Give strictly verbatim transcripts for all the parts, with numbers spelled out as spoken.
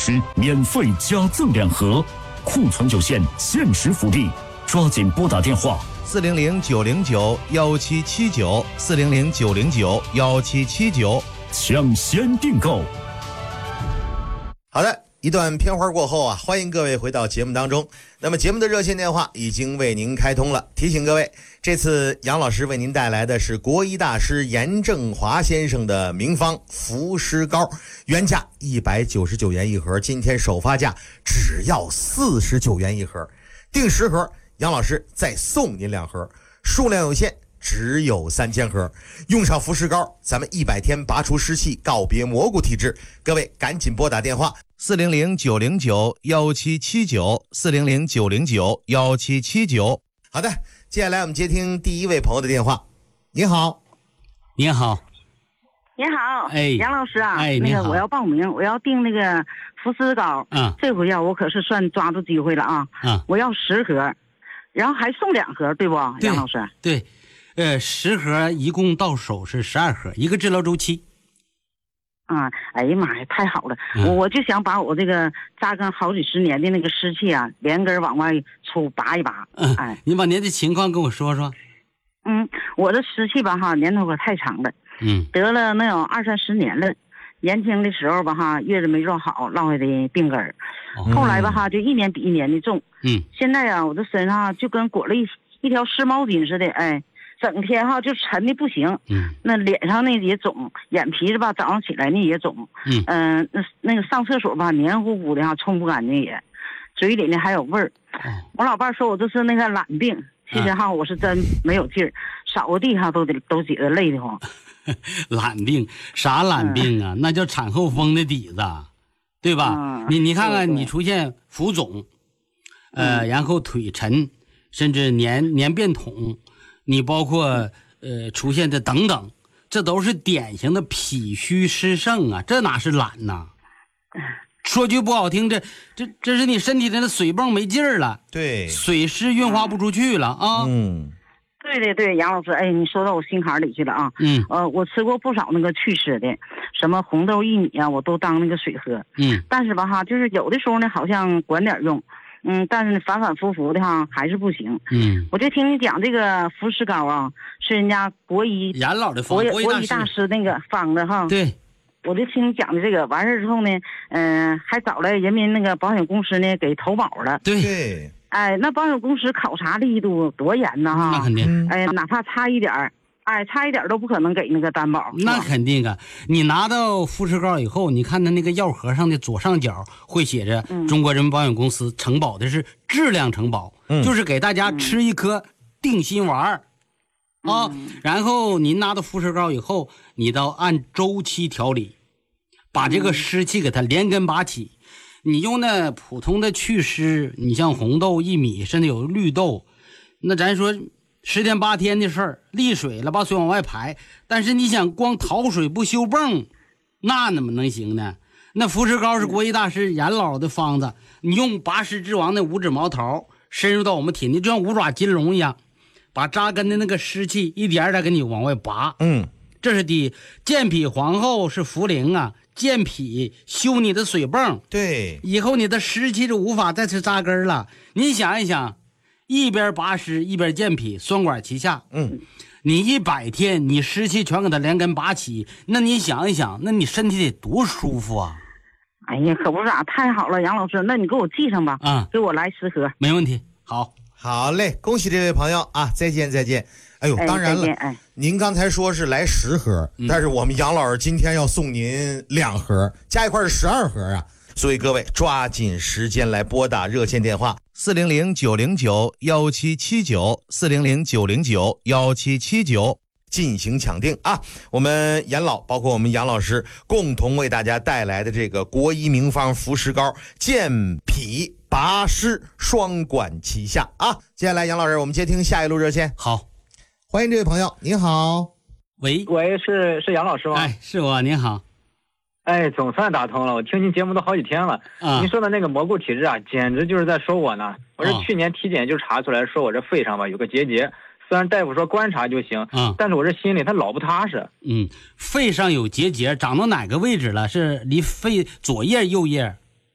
时免费加赠两盒，库存有限，限时福利，抓紧拨打电话四零零九零九幺七七九四零零九零九幺七七九， 抢先订购。 好的，一段片花过后啊，欢迎各位回到节目当中。那么节目的热线电话已经为您开通了，提醒各位，这次杨老师为您带来的是国医大师严正华先生的名方伏尸膏，原价一百九十九元一盒，今天首发价只要四十九元一盒，订十盒，杨老师再送您两盒，数量有限，只有三千盒。用上伏尸膏，咱们一百天拔除湿气，告别蘑菇体质。各位赶紧拨打电话四零零九零九幺七七九四零零九零九幺七七九。好的，接下来我们接听第一位朋友的电话。你好， 你好， 你好， 哎， 杨老师啊， 哎， 那个我要报名，我要订那个伏尸膏， 嗯， 这回要我可是算抓住机会了啊， 嗯， 我要十盒，然后还送两盒，对不？ 对， 杨老师， 对，呃，十盒一共到手是十二盒，一个治疗周期。 啊，哎呀妈呀，太好了！ 嗯、 我我就想把我这个扎根好几十年的那个湿气啊，连根往外出，拔一拔。 嗯， 哎， 你把您的情况跟我说说。 嗯，我的湿气吧哈，年头可太长了， 嗯， 得了能有二三十年了。年轻的时候吧哈，月子没做好，落下的病根儿。哦、后来吧哈，就一年比一年的重。 嗯， 现在啊，我这身上就跟裹了一一条湿毛巾似的，哎。整天哈就沉的不行， 嗯， 那脸上那也肿，眼皮子吧早上起来那也肿， 嗯， 嗯、呃，那那个上厕所吧黏糊糊的哈，冲不干净也，嘴里呢还有味儿。哦、我老伴说我这是那个懒病，其实哈、啊、我是真没有劲儿，扫个地哈都得都觉得累得慌。 懒病啥懒病啊？嗯、那叫产后风的底子，对吧？嗯、你你看看你出现浮肿，呃，嗯、然后腿沉，甚至黏黏便桶。你包括呃出现的等等，这都是典型的脾虚湿盛啊，这哪是懒呐？说句不好听，这这这是你身体里的水泵没劲儿了， 对， 水湿运化不出去了啊。 嗯，对对对，杨老师，哎，你说到我心坎里去了啊。 嗯， 呃，我吃过不少那个祛湿的，什么红豆薏米啊，我都当那个水喝。 嗯， 但是吧哈，就是有的时候呢，好像管点用。嗯，但是反反复复的哈还是不行。 嗯， 我就听你讲这个伏尸膏啊，是人家国医严老的方， 国国医大师那个方的哈。 对， 我就听你讲的这个，完事之后呢，嗯、呃，还找来人民那个保险公司呢给投保了。 对， 哎，那保险公司考察力度多严呢哈。 那肯定。 哎，哪怕差一点儿。哎，差一点都不可能给那个担保。 那肯定啊！你拿到伏尸膏以后，你看它那个药盒上的左上角会写着“中国人民保险公司承保的是质量承保”，嗯、就是给大家吃一颗定心丸儿、嗯、啊。然后您拿到伏尸膏以后，你都按周期调理，把这个湿气给它连根拔起。嗯、你用那普通的祛湿，你像红豆、薏米，甚至有绿豆，那咱说。十天八天的事儿，沥水了把水往外排，但是你想光淘水不修泵，那怎么能行呢？那伏尸膏是国医大师严老的方子，你用拔湿之王的五指毛桃深入到我们体内，就像五爪金龙一样，把扎根的那个湿气一点点给你往外拔。 嗯， 这是第一。健脾皇后是茯苓啊，健脾修你的水泵， 对， 以后你的湿气就无法再次扎根了。你想一想。一边拔湿一边健脾，双管齐下。 嗯， 你一百天你湿气全给它连根拔起，那你想一想，那你身体得多舒服啊！ 哎呀，可不是咋，太好了，杨老师，那你给我记上吧。 啊、嗯， 给我来十盒， 没问题。好， 好嘞，恭喜这位朋友啊！再见，再见。哎呦，当然了， 哎， 您刚才说是来十盒，嗯、但是我们杨老师今天要送您两盒，加一块是十二盒啊！所以各位抓紧时间来拨打热线电话四零零九零九幺七七九四零零九零九幺七七九进行抢定啊！我们严老包括我们杨老师共同为大家带来的这个国医名方伏尸膏，健脾拔湿双管齐下啊！接下来杨老师，我们接听下一路热线。 好， 欢迎这位朋友，您好。 喂喂，是是杨老师吗？ 哎，是我，您好。 哎，总算打通了，我听您节目都好几天了。啊，您说的那个蘑菇体质啊，简直就是在说我呢。我是去年体检就查出来，说我这肺上吧有个结节，虽然大夫说观察就行，啊，但是我这心里他老不踏实。 嗯，肺上有结节，长到哪个位置了？是离肺左叶、右叶？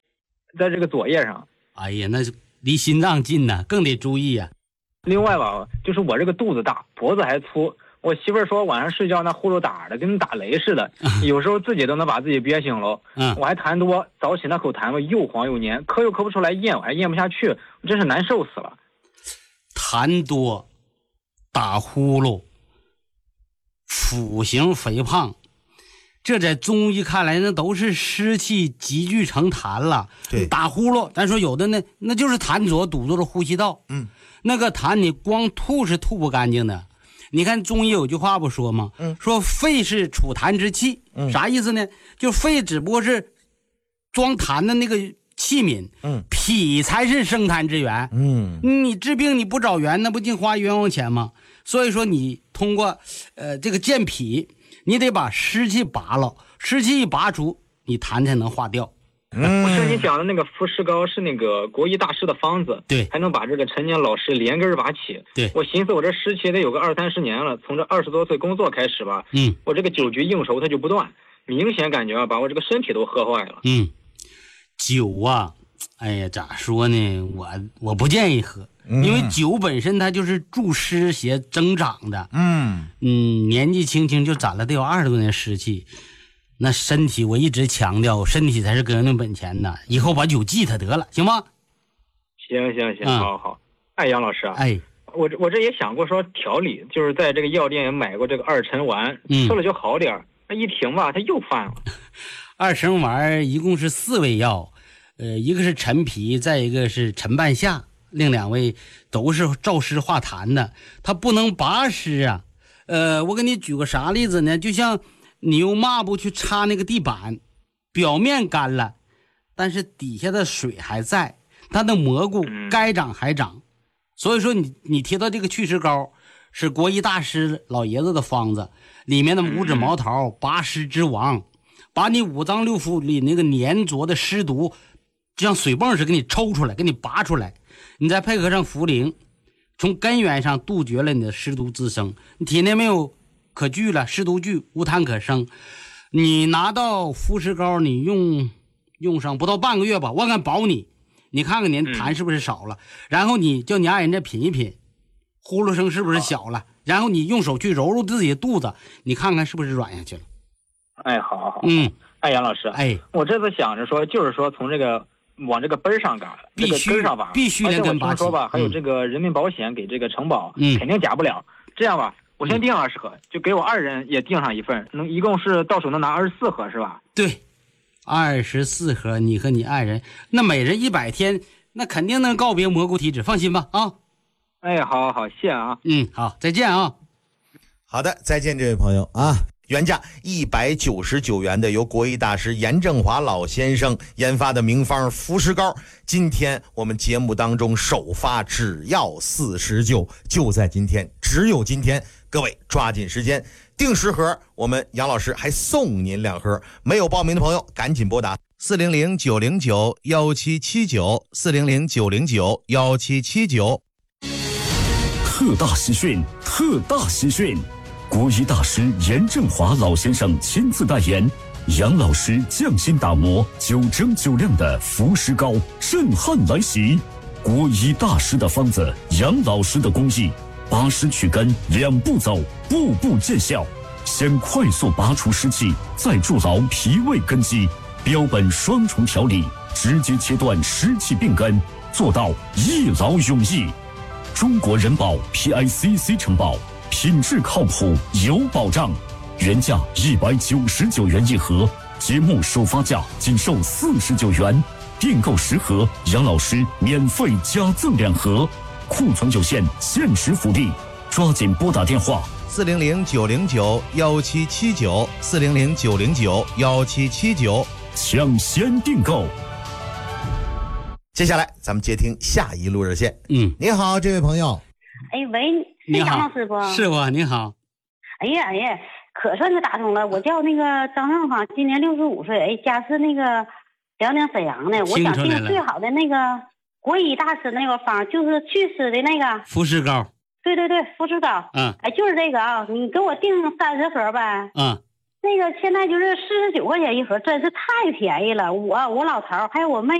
在这个左腋上。 哎呀，那是离心脏近呢，更得注意呀、啊。 另外吧，就是我这个肚子大，脖子还粗。我媳妇儿说晚上睡觉那呼噜打的跟打雷似的，有时候自己都能把自己憋醒了。嗯，我还痰多，早起那口痰吧又黄又黏，咳又咳不出来，咽我还咽不下去，我真是难受死了。 痰多，打呼噜，腹型肥胖，这在中医看来那都是湿气积聚成痰了。 对， 打呼噜，咱说有的呢，那就是痰浊堵住了呼吸道。 嗯， 那个痰你光吐是吐不干净的。你看中医有句话不说吗？嗯，说肺是储痰之器。嗯，啥意思呢？就肺只不过是装痰的那个器皿。嗯，脾才是生痰之源。嗯，你治病你不找源，那不净花冤枉钱吗？所以说你通过呃这个健脾，你得把湿气拔了，湿气一拔出，你痰才能化掉。 嗯，我听你讲的那个伏石膏是那个国医大师的方子， 对， 还能把这个陈年老湿连根拔起。 对， 我寻思我这湿气得有个二三十年了，从这二十多岁工作开始吧，嗯，我这个酒局应酬它就不断，明显感觉啊，把我这个身体都喝坏了。 嗯，酒啊，哎呀，咋说呢？我我不建议喝，嗯、因为酒本身它就是助湿邪增长的。嗯嗯，年纪轻轻就攒了得有二十多年湿气。那身体我一直强调，身体才是革命本钱的。以后把酒忌它得了，行吗？ 行行行，嗯、好好。哎，杨老师啊， 哎， 我我这也想过说调理，就是在这个药店也买过这个二陈丸，嗯、吃了就好点儿。那一停吧，它又犯了。 二陈丸一共是四味药，呃，一个是陈皮，再一个是陈半夏，另两位都是燥湿化痰的，它不能拔湿啊。呃，我给你举个啥例子呢？就像你用抹布去擦那个地板，表面干了，但是底下的水还在，它的蘑菇该长还长。所以说你你提到这个祛湿膏是国医大师老爷子的方子，里面的五指毛桃拔湿之王，把你五脏六腑里那个粘着的湿毒就像水泵似的给你抽出来，给你拔出来，你再配合上茯苓，从根源上杜绝了你的湿毒滋生，你体内没有可聚了，湿毒聚，无痰可生。你拿到伏石膏，你用用上不到半个月吧，我敢保你，你看看你痰是不是少了，嗯、然后你叫你爱人再品一品，呼噜声是不是小了，然后你用手去揉揉自己的肚子，你看看是不是软下去了。 哎，好好好， 嗯， 哎，杨老师， 哎， 我这次想着说，就是说从这个往这个根上嘎， 必须、 这个根上拔， 必须连根拔起。 说吧，还有这个人民保险给这个承保，嗯，肯定假不了。这样吧。我先订二十盒，就给我二人也订上一份，能一共是到手能拿二十四盒是吧？ 对，二十四盒，你和你爱人，那每人一百天，那肯定能告别蘑菇体质，放心吧啊！ 哎，好好好，谢啊！ 嗯，好，再见啊！ 好的，再见，这位朋友啊！原价一百九十九元的由国医大师严正华老先生研发的名方伏石膏，今天我们节目当中首发，只要四十九，就在今天，只有今天。各位抓紧时间订十盒，我们杨老师还送您两盒。没有报名的朋友赶紧拨打四零零九零九幺七七九四零零九零九幺七七九。 特大喜讯，特大喜讯！国医大师严正华老先生亲自代言，杨老师匠心打磨，九蒸九亮的伏石膏震撼来袭。国医大师的方子，杨老师的工艺。拔湿去根两步走，步步见效。先快速拔除湿气，再筑牢脾胃根基，标本双重调理，直接切断湿气病根，做到一劳永逸。中国人保 P I C C 承保，品质靠谱，有保障。原价一百九十九元一盒，节目首发价仅售四十九元。订购十盒，杨老师免费加赠两盒。库存有限，限时福利，抓紧拨打电话四零零九零九幺七七九四零零九零九幺七七九， 抢先订购。 接下来咱们接听下一路热线。嗯，你好，这位朋友。 哎喂，是杨老师不？ 是我，你好。 哎呀哎呀，可算是打通了。我叫那个张正芳，今年六十五岁，哎，家是那个辽宁沈阳的。我想订最好的那个。国医大师那个方就是祛湿的那个伏石膏， 对对对，伏石膏， 嗯， 哎，就是这个啊，你给我订三十盒呗， 嗯， 那个现在就是四十九块钱一盒，真是太便宜了。我我老头还有我妹。